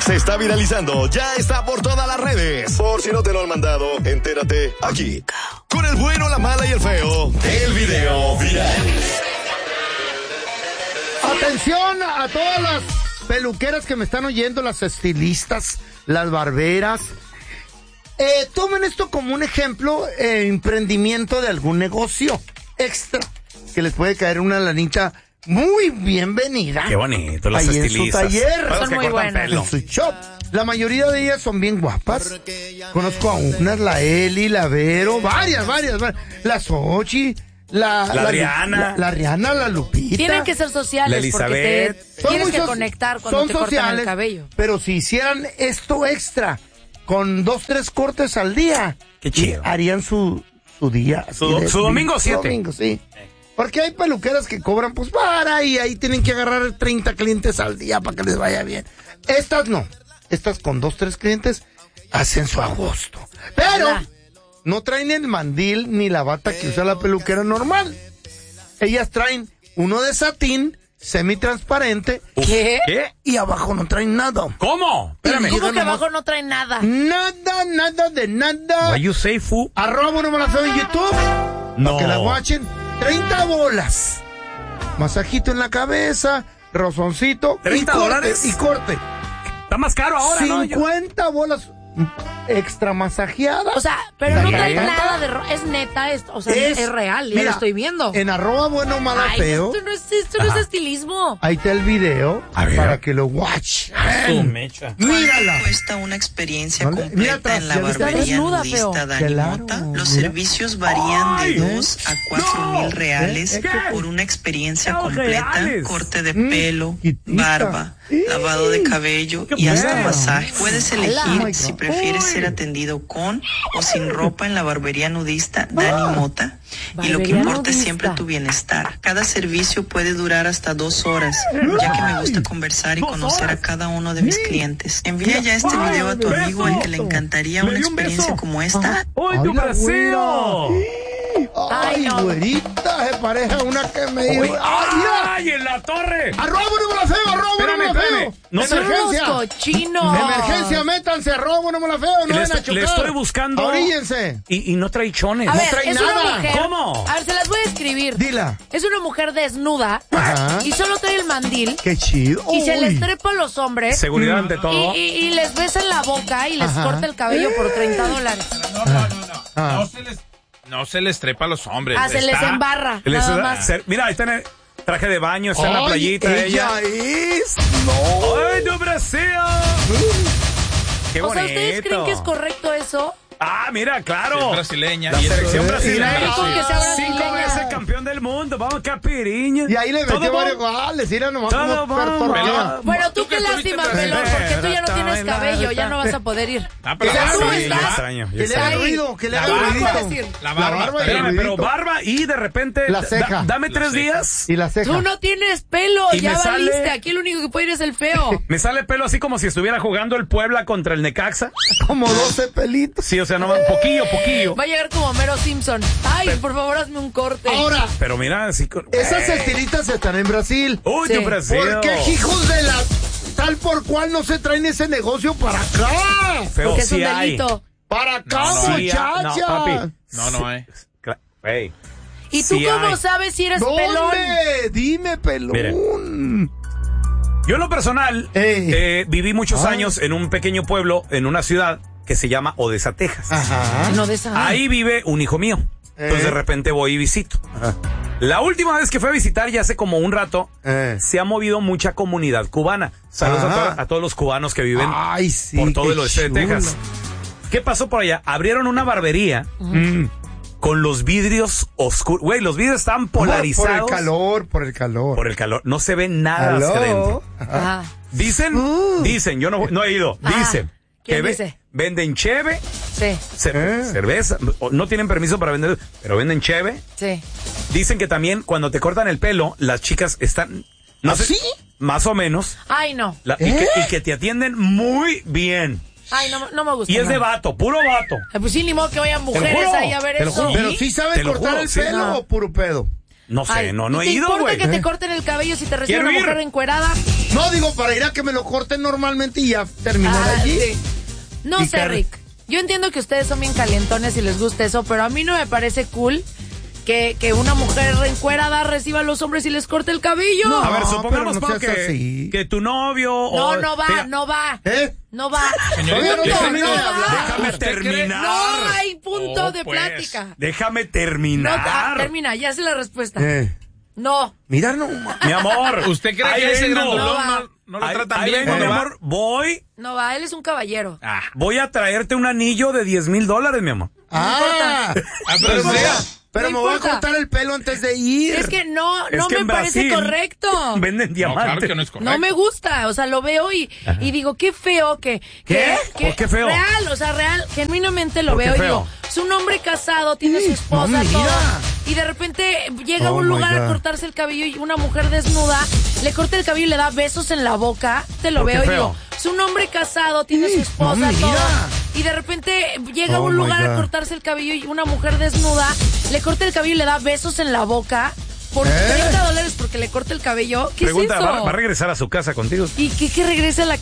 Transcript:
se está viralizando ya está por todas las redes. Por si no te lo han mandado, entérate aquí. Con el bueno, la mala y el feo. El video viral. Atención a todas las peluqueras que me están oyendo, las estilistas, las barberas. Tomen esto como un ejemplo, emprendimiento de algún negocio extra que les puede caer una lanita muy bienvenida. Qué bonito, las ahí estilistas. En su taller. Son muy buenas. En su shop. La mayoría de ellas son bien guapas. Conozco a unas, la Eli, la Vero, varias. La Xochi, la Rihanna. La Rihanna, la Lupita. Tienen que ser sociales, La Elizabeth. porque tienes que conectar cuando te cortan el cabello. Pero si hicieran esto extra, con 2-3 cortes al día, qué chido, harían su día. Su domingo 7. Domingo, sí. Porque hay peluqueras que cobran, pues para, y ahí tienen que agarrar 30 clientes al día para que les vaya bien. Estas no. Estas con 2-3 clientes hacen su agosto. Pero no traen el mandil ni la bata que usa la peluquera normal. Ellas traen uno de satín, semitransparente. ¿Qué? Y abajo no traen nada. ¿Cómo? Espérame. ¿Cómo que abajo no traen nada? Nada de nada. Why you say fu? @ no me la feo en YouTube. No. Para que la watchen. 30 bolas. Masajito en la cabeza, rozoncito. $30. Y corte. Está más caro ahora, 50 ¿no? bolas extra masajeadas. O sea, pero no trae ¿Neta? nada de... Es neta esto, o sea, es real, ya mira, lo estoy viendo. En @ bueno, mala, Ay, feo. esto no es estilismo. Ahí está el video A ver. para que lo watch. Su mecha. Mírala. Cuesta una experiencia No le- completa mira atrás, en la ya viste. barbería Desnuda, nudista feo. Dani Claro, Mota. Los mira. servicios varían de Ay, 2 a 4 mil reales ¿Qué? por una experiencia No, completa, reales. corte de pelo, Chiquitita. barba, lavado de cabello Qué y hasta feo. masaje. Puedes Oh my elegir God. si prefieres ser atendido con o sin ropa en la barbería nudista Dani Mota. Y lo que Barbería importa es nudista. siempre tu bienestar. Cada servicio puede durar hasta 2 horas, ya que me gusta conversar y 2 conocer horas. a cada uno de mis clientes. Envía ya este video a tu amigo al que le encantaría Le una di un experiencia beso. como esta. ¡Uy, tu Ay, la braceo! Ay, no. güerita, se parece a una que me dijo. ¡Ay, mira! ¡Ay, en la torre! @ no me la feo, @ no me la feo. No Son unos Emergencia. cochinos. Emergencia, métanse, @ no me la feo, no Le van a estoy- chocar. le estoy buscando. Oríllense. Y no trae chones. A No ver, trae es nada. una mujer. ¿Cómo? A ver, se las voy a escribir. Dila. Es una mujer desnuda Ajá. y solo trae el mandil Qué chido. y se Uy. les trepa a los hombres Seguridad ante todo. y les besa en la boca y les Ajá. corta el cabello por $30. Ah. No se les trepa a los hombres. Se les embarra, Les- nada más. Mira, ahí está en el traje de baño, está en la Ay, playita ella ella. es. No. ¡Ay, tu braceo! ¡Qué O bonito! sea, ¿ustedes creen que es correcto eso? Ah, mira, claro. Es brasileña. La Y selección Mira, brasileña. rico que sea 5 brasileña. veces campeón del mundo. Vamos, Capiriña. Y ahí le metió Todo varios bon- goles. Mira nomás Todo como bon- pertorquea. Bueno, tú ¿Tú qué que estuviste lástima, en pelón, Brasil? porque tú ya no tienes cabello, ya no vas a poder ir. Ah, pero ¿Qué la le ¿Tú barba, hace? estás? extraño. Que le haga ruido, que le haga barba. ruidito. puedes decir. La barba, y el Espérame, pero ruidito. barba y de repente. La ceja. Dame 3 La ceja. días. Y la ceja. Tú no tienes pelo, Y ya me sale- valiste. Aquí el único que puede ir es el feo. Me sale pelo así como si estuviera jugando el Puebla contra el Necaxa. Como 12 pelitos. Sí, o sea, no, poquillo. Va a llegar como Mero Simpson. Ay, por favor, hazme un corte. Ahora, Pero mira, así. esas estilistas están en Brasil. Uy, Sí. tu braceo. ¿Por qué, hijos de la tal por cual no se traen ese negocio para acá? Feo, Porque es un sí hay. delito. Para acá, No, Sí, muchacha. no, papi. No, Ey. ¿Y tú Sí cómo hay. sabes si eres pelón? ¿Dónde? Dime, pelón. Miren. Yo en lo personal viví muchos años en un pequeño pueblo, en una ciudad que se llama Odessa, Texas. Ajá. No de esa. Ahí vive un hijo mío. Entonces de repente voy y visito. La última vez que fui a visitar, ya hace como un rato, se ha movido mucha comunidad cubana. Saludos a todos los cubanos que viven Ay, sí, por todo qué el oeste de chulo. Texas. ¿Qué pasó por allá? Abrieron una barbería con los vidrios oscuros. Güey, los vidrios están polarizados. Por el calor. Por el calor. No se ve nada hacia adentro. Ajá. Dicen, yo no he ido, Ajá. dicen ¿Quién que dice? venden cheve, Sí, cerveza, no tienen permiso para vender, pero venden cheve. sí. Dicen que también cuando te cortan el pelo, las chicas están, no sé, ¿Sí? más o menos, Ay, no. y que te atienden muy bien. Ay, no me gusta. Y es no. de vato, puro vato. Ay, pues sí, ni modo que vayan mujeres juro, ahí a ver te lo eso. juro. Pero sí sabe Te lo cortar juro, el sí. pelo No. o puro pedo. No sé, no he ¿Te ido, importa güey. que te corten el cabello si te recibe Quiero una ir. mujer encuerada? No, digo, para ir a que me lo corten normalmente y ya terminar allí. Sí. No Y sé, Rick. Yo entiendo que ustedes son bien calentones y les gusta eso, pero a mí no me parece cool que una mujer encuerada reciba a los hombres y les corte el cabello. A ver, No, supongamos, pero no Pau, seas así. que tu novio... No va. ¿Eh? No va. Señorita, Todavía no déjame- termina de no, hablar. Déjame ¿Usted cree? terminar. No hay punto Oh, de pues. plática. Déjame No, terminar. termina, ya sé la respuesta. Eh, No. Mira, no. Mi amor. ¿Usted cree ahí que ese vengo. grandulón no lo Ahí- tratan ahí bien vengo, mi cuando va? amor. No va, él es un caballero. Voy a traerte un anillo de $10,000, mi amor. Pero sea. Pero No me voy a importa. cortar el pelo antes de ir. Es que no Es que me en parece Brasil correcto. Venden No, diamantes. claro que no es correcto. No me gusta, o sea, lo veo y digo, qué feo que... ¿Qué? ¿Por qué feo? Real, genuinamente lo ¿Por qué veo y feo? digo, es un hombre casado, tiene su esposa, no, mira. todo. Y de repente llega a Oh, un my lugar a God. cortarse el cabello y una mujer desnuda le corta el cabello y le da besos en la boca. Te lo ¿Por qué veo y feo? digo, es un hombre casado, tiene su esposa, no, mira. todo. Y de repente llega a Oh, un my lugar a God. cortarse el cabello y una mujer desnuda le corta el cabello y le da besos en la boca. Por $30 porque le corta el cabello. ¿Qué Pregunta, es eso? ¿va a regresar a su casa contigo? ¿Y qué regresa a la